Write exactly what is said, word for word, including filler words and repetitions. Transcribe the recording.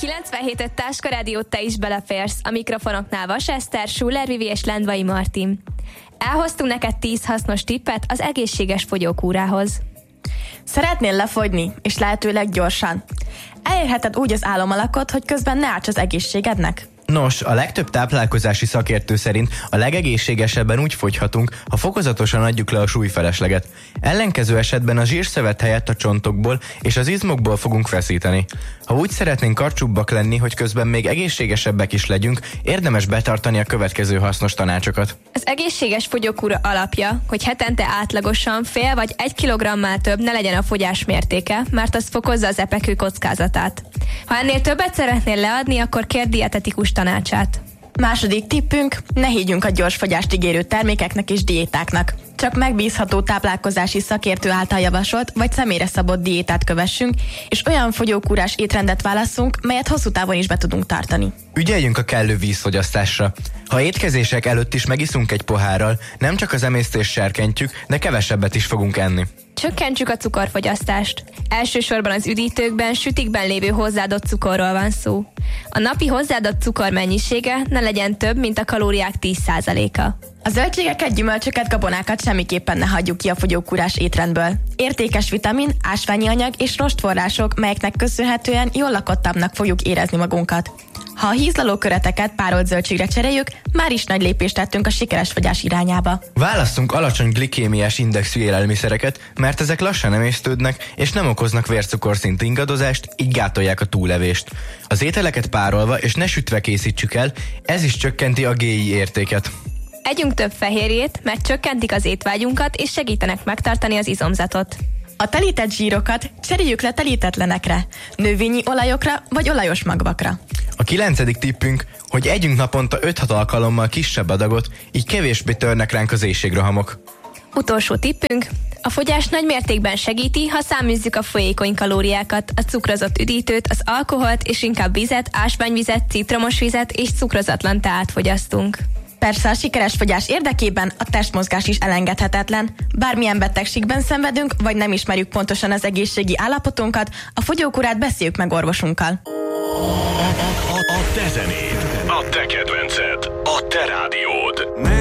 kilencvenhét öt Táska Rádiót te is beleférsz. A mikrofonoknál Vas Eszter, Schuller Vivi és Lendvai Martin. Elhoztunk neked tíz hasznos tippet az egészséges fogyókúrához. Szeretnél lefogyni, és lehetőleg gyorsan? Elérheted úgy az álomalakot, hogy közben ne árts az egészségednek? Nos, a legtöbb táplálkozási szakértő szerint a legegészségesebben úgy fogyhatunk, ha fokozatosan adjuk le a súlyfelesleget. Ellenkező esetben a zsírszövet helyett a csontokból és az izmokból fogunk feszíteni. Ha úgy szeretnénk karcsúbbak lenni, hogy közben még egészségesebbek is legyünk, érdemes betartani a következő hasznos tanácsokat. Az egészséges fogyókúra alapja, hogy hetente átlagosan fél vagy egy kilogrammal több ne legyen a fogyás mértéke, mert az fokozza az epekő kockázatát. Ha ennél többet szeretnél leadni, akkor kérd dietetikus tanácsát. Második tippünk, ne higgyünk a gyors fogyást ígérő termékeknek és diétáknak. Csak megbízható táplálkozási szakértő által javasolt vagy személyre szabott diétát kövessünk, és olyan fogyókúrás étrendet válasszunk, melyet hosszú távon is be tudunk tartani. Ügyeljünk a kellő vízfogyasztásra. Ha étkezések előtt is megiszunk egy pohárral, nem csak az emésztést serkentjük, de kevesebbet is fogunk enni. Csökkentsük a cukorfogyasztást. Elsősorban az üdítőkben, sütikben lévő hozzáadott cukorról van szó. A napi hozzáadott cukor mennyisége ne legyen több, mint a kalóriák tíz százaléka. A zöldségeket, gyümölcsöket, gabonákat semmiképpen ne hagyjuk ki a fogyókúrás étrendből. Értékes vitamin, ásványi anyag és rostforrások, melyeknek köszönhetően jól lakottabbnak fogjuk érezni magunkat. Ha a hízlaló köreteket párolt zöldségre cseréljük, már is nagy lépést tettünk a sikeres fogyás irányába. Válasszunk alacsony glikémiás indexű élelmiszereket, mert ezek lassan emésztődnek és nem okoznak vércukorszint ingadozást, így gátolják a túlevést. Az ételeket párolva és ne sütve készítsük el, ez is csökkenti a gé i értéket. Együnk több fehérjét, mert csökkentik az étvágyunkat és segítenek megtartani az izomzatot. A telített zsírokat cseréljük le telítetlenekre, növényi olajokra vagy olajos magvakra. A kilencedik tippünk, hogy együnk naponta öt-hat alkalommal kisebb adagot, így kevésbé törnek ránk az éhségrohamok. Utolsó tippünk, a fogyás nagy mértékben segíti, ha száműzzük a folyékony kalóriákat, a cukrozott üdítőt, az alkoholt és inkább vizet, ásványvizet, citromos vizet és cukrozatlan teát fogyasztunk. Persze a sikeres fogyás érdekében a testmozgás is elengedhetetlen. Bármilyen betegségben szenvedünk, vagy nem ismerjük pontosan az egészségi állapotunkat, a fogyókúrát beszéljük meg orvosunkkal. A, a, a te zenéd, a te kedvenced, a te rádió.